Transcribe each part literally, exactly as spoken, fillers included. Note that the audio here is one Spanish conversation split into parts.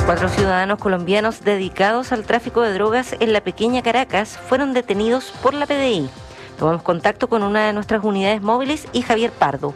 Cuatro ciudadanos colombianos dedicados al tráfico de drogas en la pequeña Caracas fueron detenidos por la P D I. Tomamos contacto con una de nuestras unidades móviles y Javier Pardo.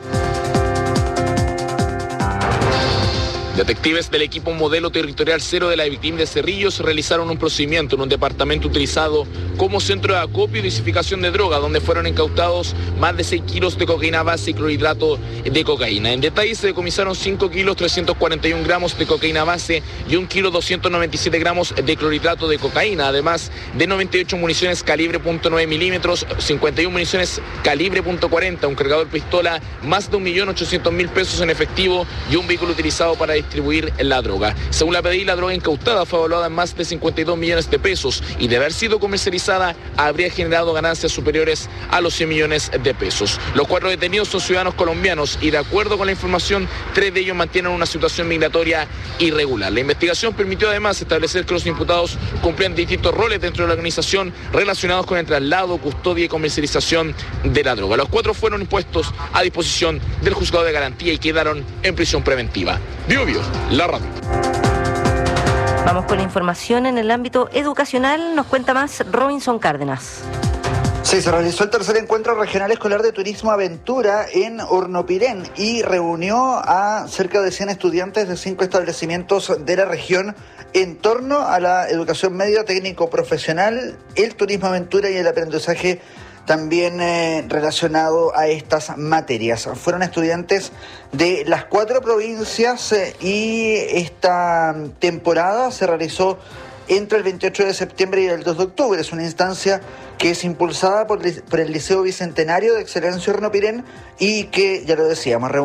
Detectives del equipo Modelo Territorial Cero de la Victim de Cerrillos realizaron un procedimiento en un departamento utilizado como centro de acopio y dosificación de droga, donde fueron incautados más de seis kilos de cocaína base y clorhidrato de cocaína. En detalle, se decomisaron cinco kilos trescientos cuarenta y un gramos de cocaína base y un kilo doscientos noventa y siete gramos de clorhidrato de cocaína, además de noventa y ocho municiones calibre punto nueve milímetros, cincuenta y una municiones calibre punto cuarenta, un cargador pistola, más de un millón ochocientos mil pesos en efectivo y un vehículo utilizado para distribuir la droga. Según la P D I, la droga incautada fue evaluada en más de cincuenta y dos millones de pesos y de haber sido comercializada habría generado ganancias superiores a los cien millones de pesos. Los cuatro detenidos son ciudadanos colombianos y, de acuerdo con la información, tres de ellos mantienen una situación migratoria irregular. La investigación permitió además establecer que los imputados cumplían distintos roles dentro de la organización relacionados con el traslado, custodia y comercialización de la droga. Los cuatro fueron impuestos a disposición del juzgado de garantía y quedaron en prisión preventiva. Biobío, la radio. Vamos con la información en el ámbito educacional. Nos cuenta más Robinson Cárdenas. Sí, se realizó el tercer encuentro regional escolar de turismo aventura en Hornopirén y reunió a cerca de cien estudiantes de cinco establecimientos de la región en torno a la educación media, técnico profesional, el turismo aventura y el aprendizaje también eh, relacionado a estas materias. Fueron estudiantes de las cuatro provincias eh, y esta temporada se realizó entre el veintiocho de septiembre y el dos de octubre. Es una instancia que es impulsada por, por el Liceo Bicentenario de Excelencia Hornopirén y que, ya lo decíamos,